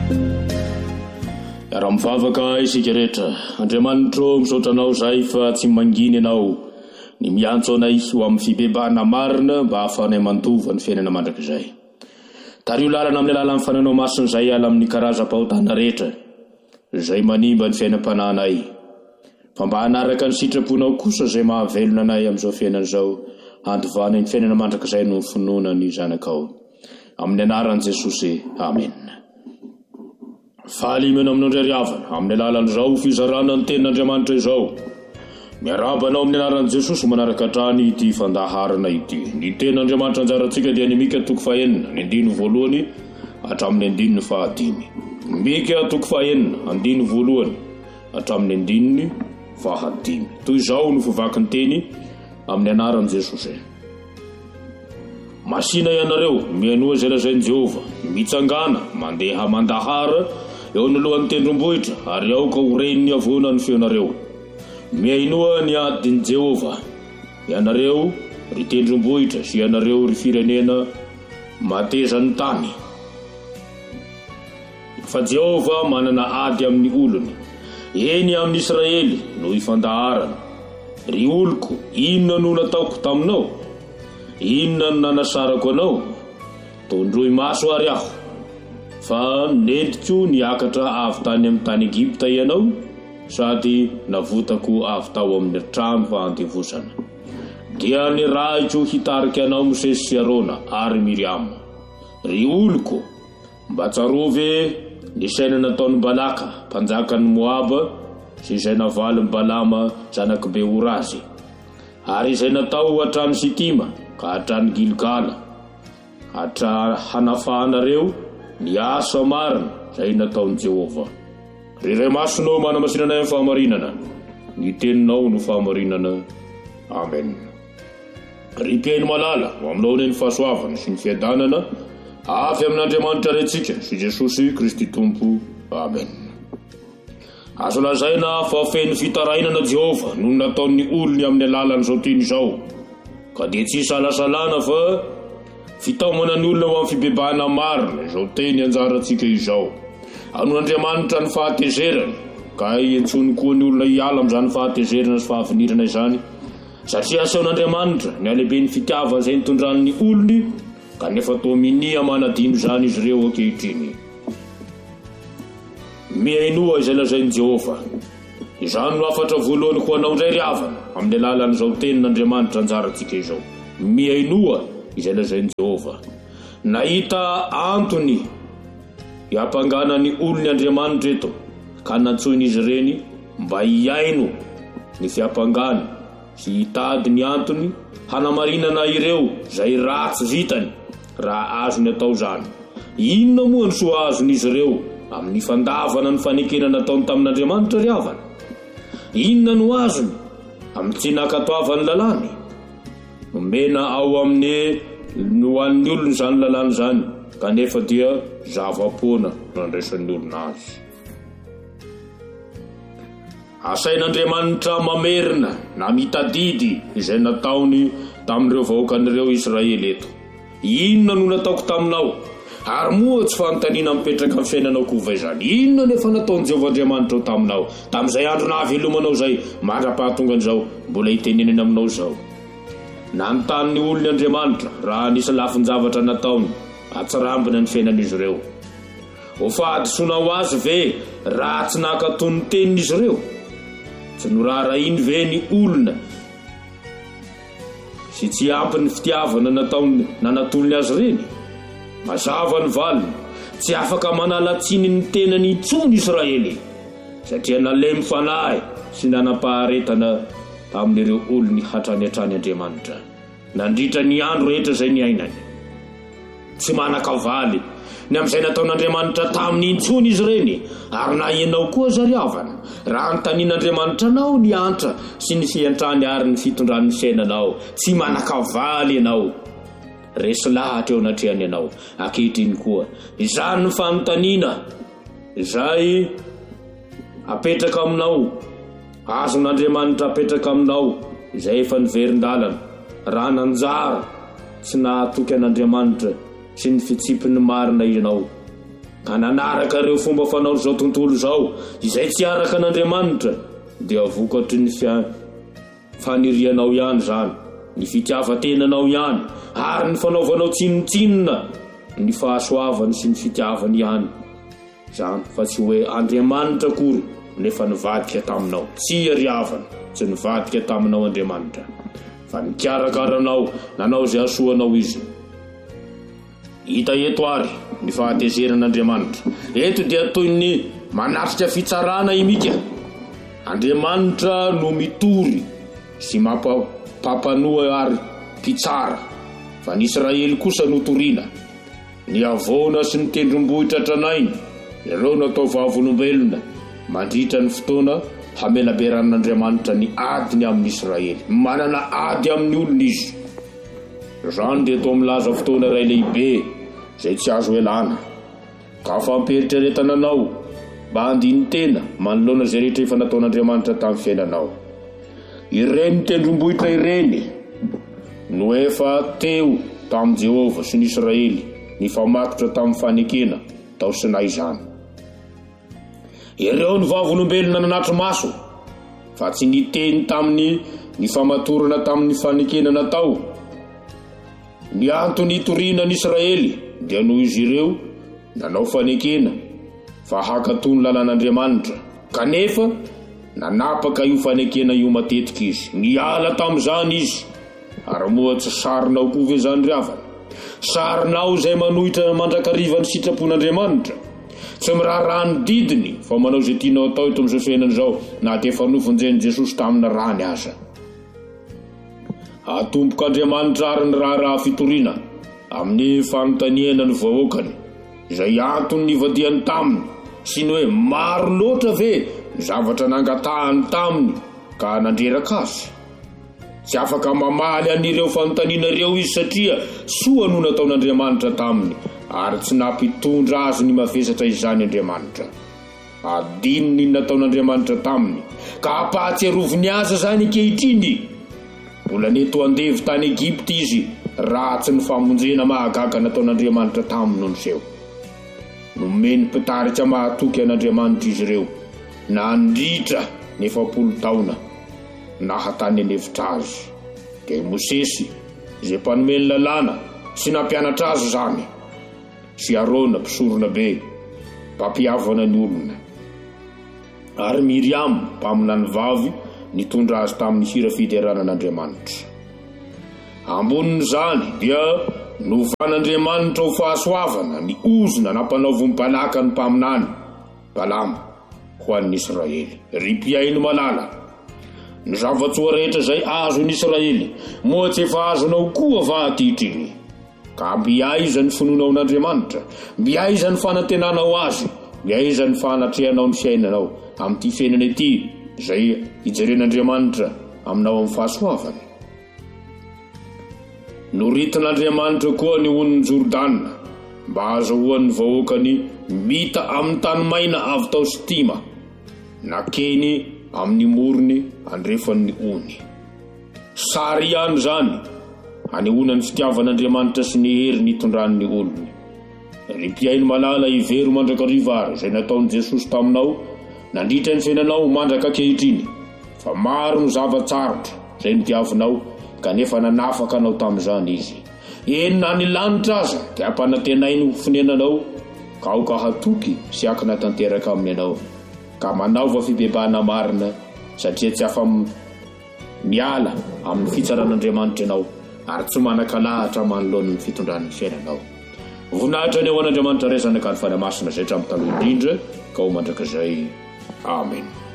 Raha mivavaka isika rehetra, Andriamanitro misaotra anao zay fa tsy manginy anao ny miantso anay ho amin'ny fibebahana marina mba hahafahanay mandova ny fiainana mandrakizay. Tario lalana amin'ny alalan'ny fananao masina izay ala amin'ny karazam-pahotana rehetra izay manimba ny fiainam-pananay. Fa mba hanaraka ny sitraponao kosa izay mahavelona anay amin'izao fiainana izao, handovanay ny fiainana mandrakizay no finoana ny zanakao. Amin'ny anaran'i Jesosy, amen. Fahalimena aminao indray ry havana amin'ny alalan'izao fizarana ny tenin'Andriamanitra izao. Miarabanao amin'ny anaran'i Jesosy manaraka hatrany ity fandaharana ity. Ny tenin'Andriamanitra anjarantsika dia ny Mika 9 ny andiny voalohany hatramin'ny andiny fahadimy. Mika 9 andiny voalohany hatramin'ny andiny fahadimy. Toy izao no fivaky ny teny amin'ny anaran'i Jesosy. Masina ianareo mianoa izay lazain'i Jehova, mitsangana mandeha mandahara eo anoloan'ny tendrombohitra ary aoka ho reniny avoana ny feonareo. Miainoa ny adin'i Jehova ianareo ry tendrombohitra sy ianareo ry firenena mateza ny tany. Fa Jehova manana ady amin'ny olony, eny amin'ny Israely no ifandaharana. Ry oloko, inona no nataoko taminao? Inona no nanasarako anao? Tondroy maso ary aho, fa nentiko niakatra avy tany amin'ny tany Egipta ianao, sady navotako avy tao amin'ny trano fahandevosana. Dia nirahiko hitarika anao Mosesy sy Arona ary Miriama. Ry oloko, mba tsarovy ny saina nataon'i Balaka mpanjakan'ny Moaba sy izay navaly Balama zanaky Beorazy, ary izay natao hatrany Sitima ka hatrany Gilgala, hatra hanafahanareo ny asa marina izay nataon'i Jehova. Ry ray masonao manamasinanay amin'ny fahamarinana, ny teninao no fahamarinana. Amen. Ry mpiaino malala ho aminao ny fahasoavana sy ny fiadanana avy amin'Andriamanitra rentsika sy Jesosy Kristy Tompo. Amen. Azo lazaina fa feno fitarainana Jehova no nataon'ny olony amin'ny alalan'izao teny izao, ka dia tsy salasalana fa fitaomana ny olona ho amin'ny fibebahana marina izao teny anjarantsika izao. Anon'Andriamanitra ny fahatezerany, ka iantsony koa ny olona hiala amin'izany fahatezerana sy fahavinirana izany, satria aseon'Andriamanitra ny alehibe ny fitiavana izay nitondran'ny olony, kanefa toa minia manadino izany izy ireo ankehitriny. Miainoa izay lazain'i Jehova. Izany no afatra voalohany ho anao indray ry havana amin'ny alalan'izao tenin'Andriamanitra anjarantsika izao. Miainoa izay lazain'i Jehova. Nahita antony hiampangana ny olony Andriamanitra eto, ka nantsoiny izy ireny mba hiaino ny fiampangany sy hitady ny antony hanamarinana ireo izay ratsy vitany raha azony atao izany. Inona moa ny soa azon'izy ireo amin'ny fandavana ny fanekena nataony tamin'Andriamanitra ry havana? Inona no azony amin'ny tsy nakatoavany lalàny? Nomena ao amin'ny no an'ny olony izany lalàny izany, kanefa dia zava-poana no andraisan'ny olona azy. Asain'Andriamanitra mamerina na mitadidy izay nataony tamin'ireo vahoakan'ireo Israely eto. Inona no nataoko taminao? Ary moa tsy fanontaniana mipetraka amin'ny fiainanao kova izany. Inona nefa nataon'i Jehova Andriamanitra taminao tamin'izay andro nahavelomanao izay mandra-pahatongan'izao mbola hitenenena aminao izao? Nanontany olony Andriamanitra raha nisy lafin-javatra nataony atsarambina ny fiainan'izy ireo. Ho fahadisoana ho azy ve raha tsy nakatony ny tenin'izy ireo? Tsy noraharainy ve ny olona sy tsy ampy ny fitiavana nataony nanatolony azy ireny? Mazava ny valiny, tsy afaka manalatsiny ny tenany intsony Israely, satria nalemy fanahy sy nanam-paharetana tamin'ireo olony hatrany hatrany Andriamanitra, nandritra ny andro rehetra izay ny ainany. Tsy manan-kavaly ny amin'izay nataon'Andriamanitra tamin'ny intsony izy ireny, ary na ianao koa zary havana, raha notanian'Andriamanitra anao ny antra sy ny fiantrany ary ny fitondran'ny fiainanao, tsy manan-kavaly ianao. Resy lahatra eo anatrehany ianao. Ankehitriny koa, izany ny fanontaniana izay apetraka aminao, azon'Andriamanitra apetraka aminao, izay efa niverin-dalana, raha nanjara tsy nahatoky an'Andriamanitra sy ny fitsipiny marina ianao, ka nanaraka ireo fomba fanao zao tontolo zao izay tsy araka an'Andriamanitra, dia vokatry ny fanirianao ihany zany, ny fitiavan-tenanao ihany, ary ny fanaovanao tsinotsinona ny fahasoavany sy ny fitiavany ihany zany, fa tsy hoe Andriamanitra kory nefa nivadika taminao. Tsy ariavana, tsy nivadika taminao Andriamanitra, fa nikarakaranao, nanao zay asoanao izy. Hita eto ary ny fahatezerin'Andriamanitra. Eto dia toy ny manatrika fitsarana imika. Andriamanitra no mitory sy mampapanoa ary mpitsara, fa ny Israely kosa no toriana. Ny avona sy ny tendrombohitra tranainy, ireo natao vavolombelona mandritra ny fotoana hamelaberan'Andriamanitra ny adiny amin'ny Israely. Manana ady amin'ny olona izy. Zany dia toa milaza fotoana iray lehibe zay tsy azo elana, ka fampieritrretana anao mba handiny tena manoloana zay rehetra efa nataon'Andriamanitra tamin'ny fiainanao. Ireny tendrombohitra ireny no efa teo tamin'i Jehova sy ny Israely ny famatotra tamin'ny fanekena tao Sinay izany. Ireo ny vavolombelona nanatry maso, fa tsy niteny tamin'ny ny famatorana tamin'ny fanekena natao. Ny antony itoriana ny Israely dia noho izy ireo nanao fanekena fa hakatony lalàn'Andriamanitra, kanefa nanapaka io fanekena io matetika izy, niala tamin'izany izy. Ary moa tsy sarinao koa ve zany riavana? Sarinao zay manohitra mandrakariva ny sitrapon'Andriamanitra, tsy miraharaha ny didiny, fa manao zay tianao atao eto amin'izao fiainana zao, na dia efa nofonjeny Jesosy tamina rany aza. Atomboka Andriamanitra ary ny raharaha fitoriana amin'ny fanontaniana ny vahoakany, izay antony nivadiany taminy, sy ny hoe maro loatra ve ny zavatra nangatahany taminy ka nandreraka azy. Tsy afaka mamaly anireo fanontanianareo izy satria soa no nataon'Andriamanitra taminy, ary tsy nampitondra azy ny mavesatra izany Andriamanitra. Adininy ny nataon'Andriamanitra taminy, ka hampahatsiaroviny aza zany ankehitriny. Mbola neto andevy tany Egypte izy raha tsy ny famonjena mahagaga nataon'Andriamanitra taminy no seho. Nomeny pitarika mahatoky an'Andriamanitra izy ireo, nandritra 40 taona nahatany anevitra azy. Dia Mosesy izay mpanomeny lalàna sy nampianatra azy zany, sy Arona mpisorona be mpampiavana ny olona, ary Miriam mpamina ny vavy nitondra azy tamin'ny hira fideranan'Andriamanitra. Ambonin'izany dia novan'Andriamanitra ho fahasoavana ny ozona nampanaoviny Balaka ny mpaminany Balama ho an'ny Israely. Ry mpiaino malala, ny zavatsoa rehetra zay azon'ny Israely moa tsy efa azonao koa vahatitry. Ka mbiaiza ny finoanao n'Andriamanitra, mbiaiza ny fanantenanao azy, mbiaiza ny fanatrehanao ny fiainanao amin'ity fiainana ity zay ijeren'Andriamanitra aminao amin'ny fahasoavany. Noritin'Andriamanitra koa ny on'ny Jordana mba azahoan'ny vahoakany mita amin'ny tany maina avy tao Sitima, nakeny amin'ny morony andrefan'ny ony. Sary ihany zany hanehoana ny fitiavan'Andriamanitra sy ny hery nitondran'ny olony. Ry mpiaino malala, ivero mandrakariva ary zay nataon'i Jesosy taminao, nandritra ny fiainanao mandraka ankehitriny, fa maro ny zavatsarotra zay nitiavinao, kanefa nanafaka anao tamin'izany izy. Eny na ny lanitra aza dia ampanantenainy ho finenanao, ka aoka hatoky sy akina tanteraka aminy anao, ka manaova fibebana marina, satria tsy afa miala amin'ny fitsaran'Andriamanitra ianao, ary tsy manakalahatra manoloana ny fitondran'ny fiainanao. Voninahitra ny ao an'Andriamanitra raisana ka ny fanamasina zay hatramin'ny taloha indrindra, ka ho mandrakizay. Amen.